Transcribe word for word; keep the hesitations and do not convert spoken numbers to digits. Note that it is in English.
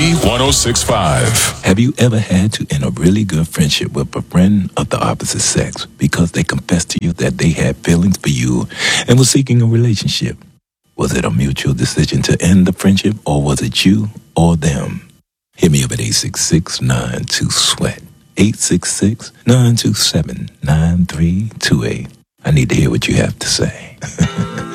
Z one oh six point five. Have you ever had to end a really good friendship with a friend of the opposite sex because they confessed to you that they had feelings for you and were seeking a relationship? Was it a mutual decision to end the friendship, or was it you or them? Hit me up at eight six six, nine two, SWEAT. eight six six, nine two seven, nine three two eight. I need to hear what you have to say.